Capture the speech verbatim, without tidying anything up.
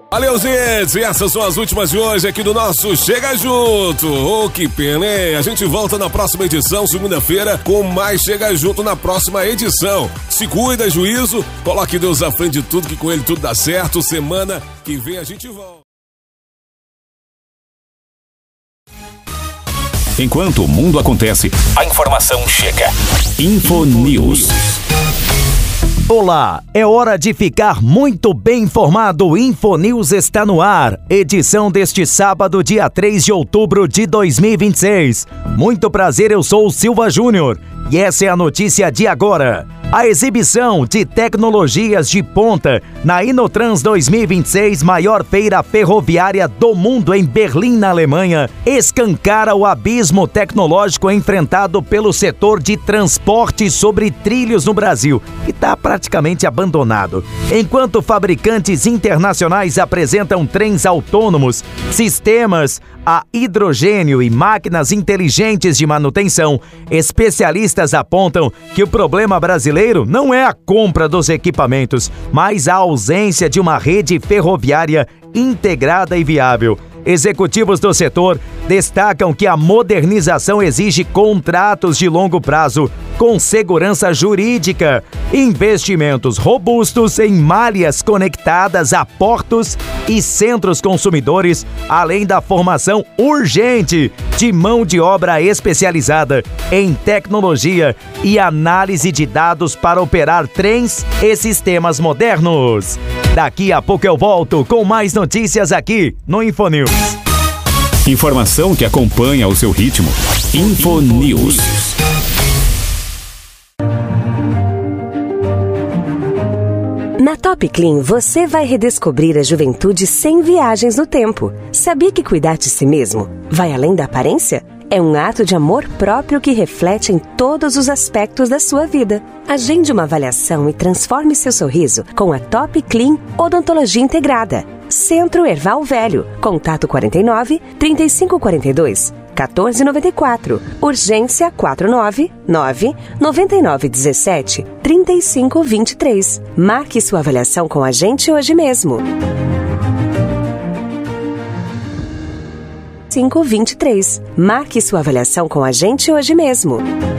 Valeu, gente! E essas são as últimas de hoje aqui do nosso Chega Junto. Oh, que pena, hein? A gente volta na próxima edição, segunda-feira, com mais Chega Junto na próxima edição. Se cuida, juízo, coloque Deus à frente de tudo, que com ele tudo dá certo. Semana que vem a gente volta. Enquanto o mundo acontece, a informação chega. Infonews. Olá, é hora de ficar muito bem informado. O Infonews está no ar. Edição deste sábado, dia três de outubro de dois mil e vinte e seis. Muito prazer, eu sou o Silva Júnior e essa é a notícia de agora. A exibição de tecnologias de ponta na Inotrans dois mil e vinte e seis, maior feira ferroviária do mundo em Berlim, na Alemanha, escancara o abismo tecnológico enfrentado pelo setor de transporte sobre trilhos no Brasil, que está praticamente abandonado. Enquanto fabricantes internacionais apresentam trens autônomos, sistemas a hidrogênio e máquinas inteligentes de manutenção, especialistas apontam que o problema brasileiro não é a compra dos equipamentos, mas a ausência de uma rede ferroviária integrada e viável. Executivos do setor destacam que a modernização exige contratos de longo prazo, com segurança jurídica, investimentos robustos em malhas conectadas a portos e centros consumidores, além da formação urgente de mão de obra especializada em tecnologia e análise de dados para operar trens e sistemas modernos. Daqui a pouco eu volto com mais notícias aqui no Infonews. Informação que acompanha o seu ritmo. Infonews. Na Top Clean, você vai redescobrir a juventude sem viagens no tempo. Sabia que cuidar de si mesmo vai além da aparência? É um ato de amor próprio que reflete em todos os aspectos da sua vida. Agende uma avaliação e transforme seu sorriso com a Top Clean Odontologia Integrada. Centro Erval Velho. Contato quarenta e nove, trinta e cinco quarenta e dois, quatorze noventa e quatro. Urgência quatro nove nove, nove nove um sete, três cinco dois três. Marque sua avaliação com a gente hoje mesmo. cinco vinte e três. Marque sua avaliação com a gente hoje mesmo.